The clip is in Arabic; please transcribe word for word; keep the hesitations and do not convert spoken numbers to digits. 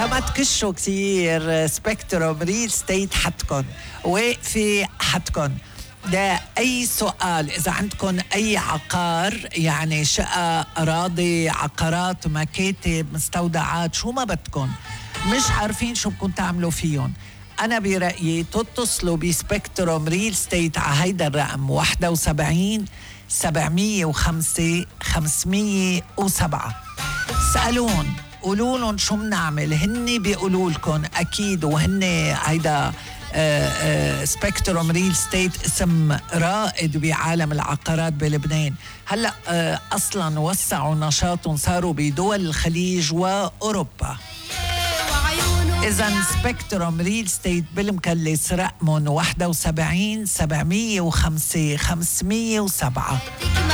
ما تكشوا كتير. سبيكتروم ريل ستيت حدكن وفي حدكن. ده أي سؤال إذا عندكم أي عقار، يعني شقة، أراضي، عقارات، مكاتب، مستودعات، شو ما بدكم، مش عارفين شو بدكم تعملوا فيهم، أنا برأيي تتصلوا بسبيكتروم ريل ستيت على هيدا الرقم واحد وسبعين سبعمية وخمسة خمسمية وسبعة. سألون، قولوا لهم شو بنعمل، هن بيقولوا لكم أكيد. وهن هيدا سبيكتروم ريل ستيت اسم رائد بعالم العقارات بلبنان. هلأ أصلا وسعوا نشاطهم، صاروا بدول الخليج وأوروبا. إذن سبيكتروم ريل ستيت بالمكلس رقمهم واحد وسبعين سبعمية وخمسة خمسمية وسبعة.